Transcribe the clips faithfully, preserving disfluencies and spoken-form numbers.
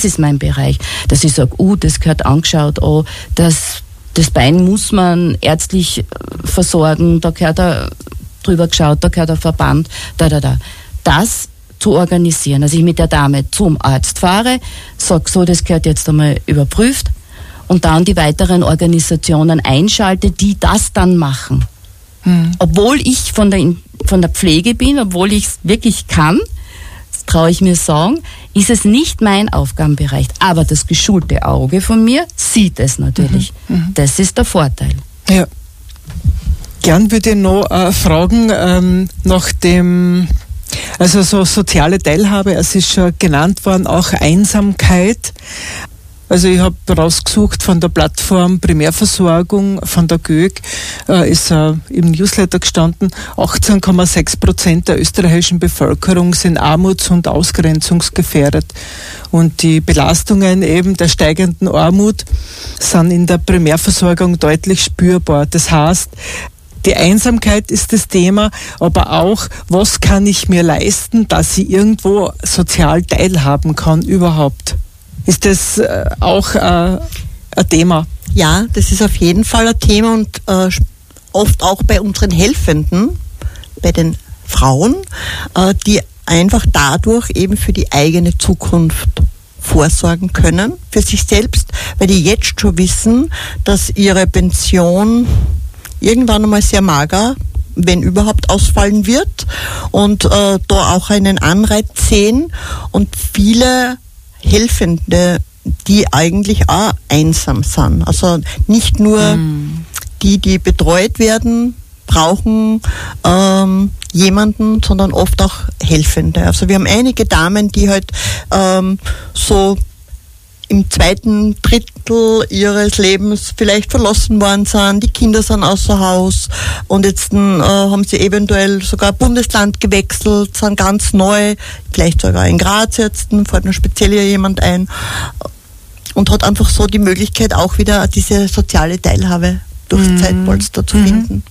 das ist mein Bereich, dass ich sage, uh, das gehört angeschaut, oh, das, das Bein muss man ärztlich versorgen, da gehört er drüber geschaut, da gehört er Verband, da, da, da. Das zu organisieren, also ich mit der Dame zum Arzt fahre, sage so, das gehört jetzt einmal überprüft und dann die weiteren Organisationen einschalte, die das dann machen. Hm. Obwohl ich von der, von der Pflege bin, obwohl ich es wirklich kann, das traue ich mir sagen, ist es nicht mein Aufgabenbereich. Aber das geschulte Auge von mir sieht es natürlich. Mhm. Das ist der Vorteil. Ja. Gern würde ich noch äh, fragen ähm, nach dem, also so soziale Teilhabe, es ist schon genannt worden, auch Einsamkeit. Also ich habe rausgesucht von der Plattform Primärversorgung von der G Ö G, äh, ist äh, im Newsletter gestanden, achtzehn Komma sechs Prozent der österreichischen Bevölkerung sind armuts- und ausgrenzungsgefährdet. Und die Belastungen eben der steigenden Armut sind in der Primärversorgung deutlich spürbar. Das heißt, die Einsamkeit ist das Thema, aber auch, was kann ich mir leisten, dass ich irgendwo sozial teilhaben kann überhaupt? Ist das äh, auch äh, ein Thema? Ja, das ist auf jeden Fall ein Thema und äh, oft auch bei unseren Helfenden, bei den Frauen, äh, die einfach dadurch eben für die eigene Zukunft vorsorgen können, für sich selbst, weil die jetzt schon wissen, dass ihre Pension irgendwann einmal sehr mager, wenn überhaupt, ausfallen wird und äh, da auch einen Anreiz sehen und viele Helfende, die eigentlich auch einsam sind. Also nicht nur mm. die, die betreut werden, brauchen ähm, jemanden, sondern oft auch Helfende. Also wir haben einige Damen, die halt ähm, so im zweiten Drittel ihres Lebens vielleicht verlassen worden sind, die Kinder sind außer Haus und jetzt äh, haben sie eventuell sogar Bundesland gewechselt, sind ganz neu, vielleicht sogar in Graz jetzt, fällt mir speziell hier jemand ein und hat einfach so die Möglichkeit auch wieder diese soziale Teilhabe durch mhm. Zeitpolster zu mhm. finden.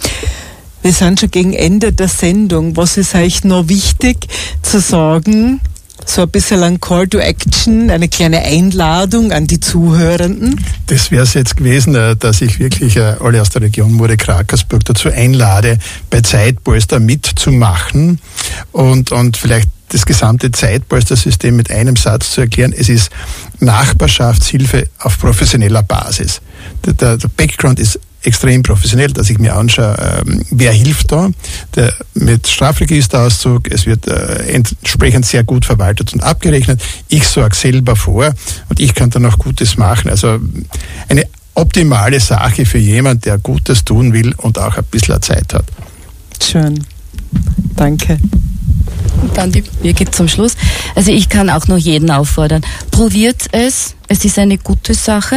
Wir sind schon gegen Ende der Sendung. Was ist euch noch wichtig zu sagen? So ein bisschen ein Call to Action, eine kleine Einladung an die Zuhörenden. Das wäre es jetzt gewesen, dass ich wirklich alle aus der Region Murray-Krakersburg dazu einlade, bei Zeitpolster mitzumachen und, und vielleicht das gesamte Zeitpolster-System mit einem Satz zu erklären. Es ist Nachbarschaftshilfe auf professioneller Basis. Der, der, der Background ist extrem professionell, dass ich mir anschaue, ähm, wer hilft da, der, mit Strafregisterauszug, es wird äh, entsprechend sehr gut verwaltet und abgerechnet. Ich sorge selber vor und ich kann dann auch Gutes machen. Also eine optimale Sache für jemand, der Gutes tun will und auch ein bisschen Zeit hat. Schön. Danke. Und dann die Birgit zum Schluss. Also ich kann auch noch jeden auffordern. Probiert es. Es ist eine gute Sache.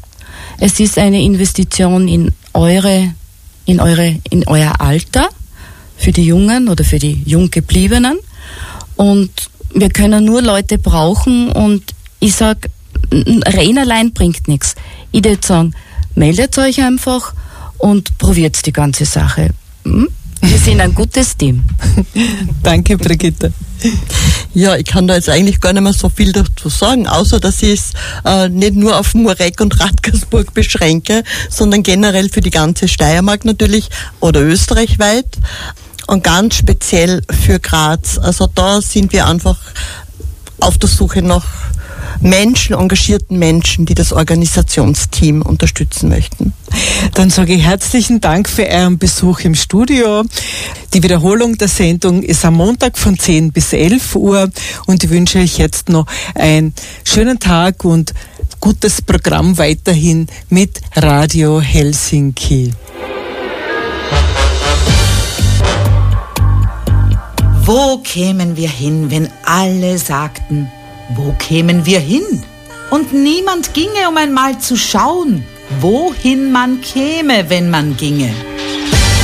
Es ist eine Investition in eure, in eure, in euer Alter, für die Jungen oder für die Junggebliebenen. Und wir können nur Leute brauchen und ich sag, rein allein bringt nichts. Ich würde sagen, meldet euch einfach und probiert die ganze Sache. Hm? Wir sind ein gutes Team. Danke, Brigitte. Ja, ich kann da jetzt eigentlich gar nicht mehr so viel dazu sagen, außer dass ich es äh, nicht nur auf Mureck und Radkersburg beschränke, sondern generell für die ganze Steiermark natürlich oder österreichweit und ganz speziell für Graz. Also da sind wir einfach auf der Suche nach Menschen, engagierten Menschen, die das Organisationsteam unterstützen möchten. Dann sage ich herzlichen Dank für euren Besuch im Studio. Die Wiederholung der Sendung ist am Montag von zehn bis elf Uhr und ich wünsche euch jetzt noch einen schönen Tag und gutes Programm weiterhin mit Radio Helsinki. Wo kämen wir hin, wenn alle sagten, wo kämen wir hin? Und niemand ginge, um einmal zu schauen, wohin man käme, wenn man ginge.